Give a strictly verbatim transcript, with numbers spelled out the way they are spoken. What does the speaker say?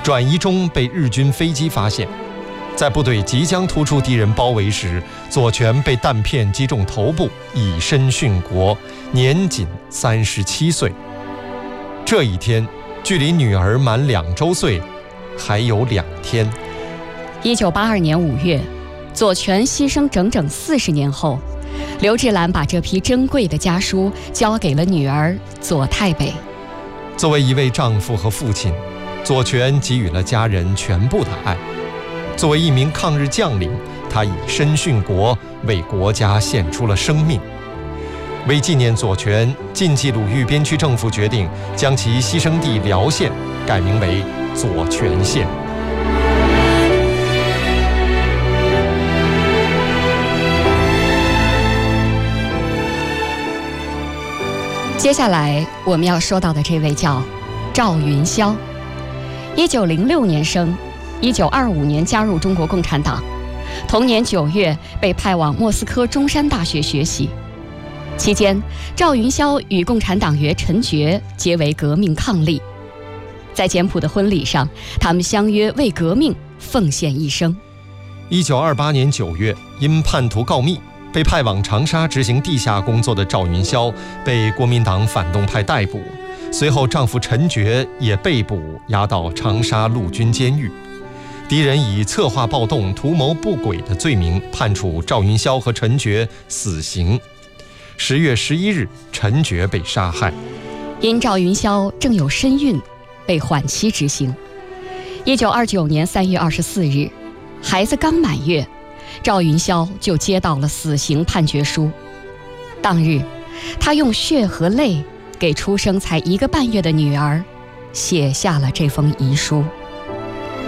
转移中被日军飞机发现。在部队即将突出敌人包围时，左权被弹片击中头部，以身殉国，年仅三十七岁。这一天，距离女儿满两周岁还有两天。 一九八二年五月，左权牺牲整整四十年后，刘志兰把这批珍贵的家书交给了女儿左太北。 作为一位丈夫和父亲，左权给予了家人全部的爱。作为一名抗日将领，他以身殉国，为国家献出了生命。为纪念左权，晋冀鲁豫边区政府决定将其牺牲地辽县改名为左权县。 接下来我们要说到的这位叫赵云霄，一九零六年生，一九二五年加入中国共产党，同年九月被派往莫斯科中山大学学习。期间，赵云霄与共产党员陈觉结为革命伉俪，在简朴的婚礼上，他们相约为革命奉献一生。 一九二八年九月，因叛徒告密，被派往长沙执行地下工作的赵云霄被国民党反动派逮捕，随后丈夫陈觉也被捕，押到长沙陆军监狱。敌人以策划暴动、图谋不轨的罪名判处赵云霄和陈觉死刑。十月十一日，陈觉被杀害。 因赵云霄正有身孕，被缓期执行。一九二九年三月二十四日，孩子刚满月，赵云霄就接到了死刑判决书。当日，他用血和泪给出生才一个半月的女儿写下了这封遗书。